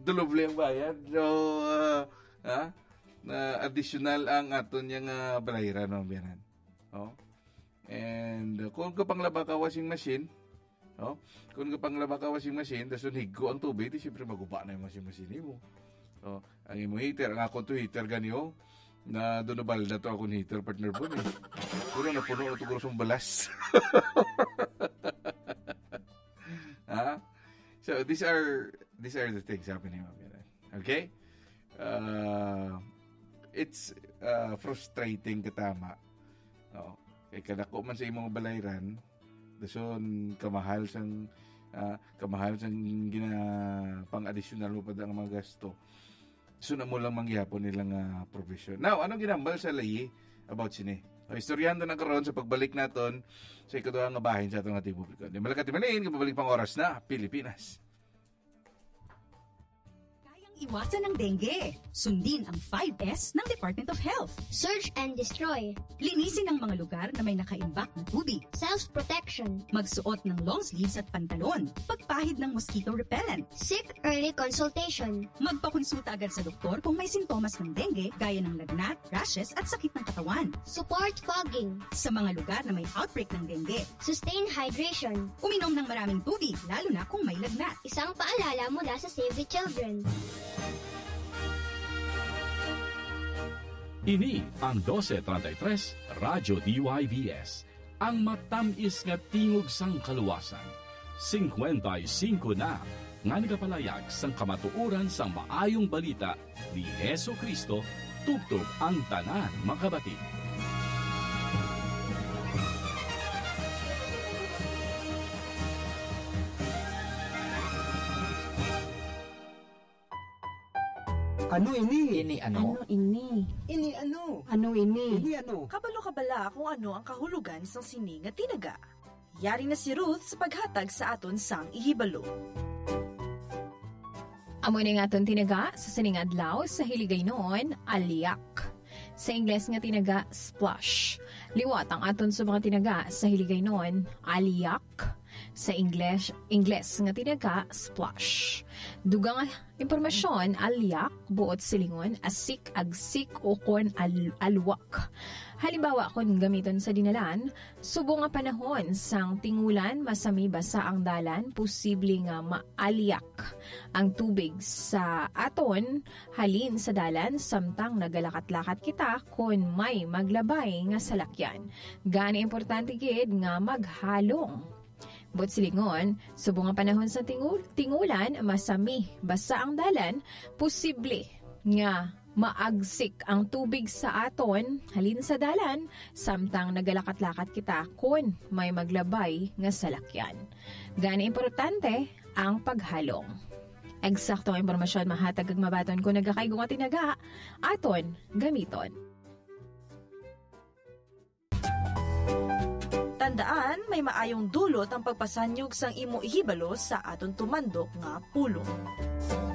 Duloble ang bayad. So, additional ang aton yung balayran ng biyanan. Oh. And kung kapanglaba ka washing machine, kung kapanglaba ka washing machine, dasun higo ang tubig, di siyempre maguba na yung washing machine mo. So, ang imong heater, ang akong to heater ganyo, na doon na balda to akong heater partner po eh. Puro na puno na to kurusong balas. So these are the things happening. Okay? It's frustrating katama. Kay kadako man sa imong balayran, dason kamahal sang pang additional mo pa ang mga gasto. So na mo lang mangyapon nilang provision. Now, anong ginambal sa layi about sini? Istoryando na karon sa pagbalik naton sa ikaduhang nga bahin sa atong ating publiko. Di malakati manin, kapabalik pang oras na Pilipinas. Iwasan ng dengue. Sundin ang 5S ng Department of Health. Search and destroy. Linisin ang mga lugar na may nakaimbak na tubig. Self-protection. Magsuot ng long sleeves at pantalon. Pagpahid ng mosquito repellent. Seek early consultation. Magpakonsulta agad sa doktor kung may sintomas ng dengue gaya ng lagnat, rashes at sakit ng katawan. Support fogging. Sa mga lugar na may outbreak ng dengue. Sustain hydration. Uminom ng maraming tubig, lalo na kung may lagnat. Isang paalala mula sa Save the Children. Ini ang 1233 Radyo DYVS, ang matamis nga tingog sang kaluwasan. 55 na nga nagapalayag sang kamatuoran sang maayong balita ni Heso Kristo, tubtob ang tanan makabati. Ano ini? Ini ano? Ano ini? Ini ano? Ano ini? Ini ano? Kabalo-kabala kung ano ang kahulugan sang sining nga tinaga. Yari na si Ruth sa paghatag sa aton sang ihibalo. Amoy na nga aton tinaga sa sining adlaw sa hiligay noon, aliak. Sa Ingles nga tinaga, splash. Liwat ang aton sa mga tinaga sa hiligay noon, aliak. Sa Ingles nga tinaga, splash. Dugang impormasyon, aliak, buot silingon, asik, agsik, o kon alwak. Halimbawa, kung gamiton sa dinalan, subo nga panahon sang tingulan, masami basa ang dalan, posible nga maaliak ang tubig sa aton, halin sa dalan, samtang nagalakat-lakat kita kung may maglabay nga salakyan. Gani importante gid nga maghalong. But silingon, subo nga panahon sa tingulan, masami basa ang dalan, posible nga maagsik ang tubig sa aton, halin sa dalan, samtang nagalakat-lakat kita kung may maglabay nga salakyan. Gani importante ang paghalong. Eksaktong impormasyon mahatag ag mabaton kung nagakaigo nga tinaga, aton gamiton. Tandaan, may maayong dulot ang pagpasanyog sang imo ihibalo sa aton tumandok nga pulong.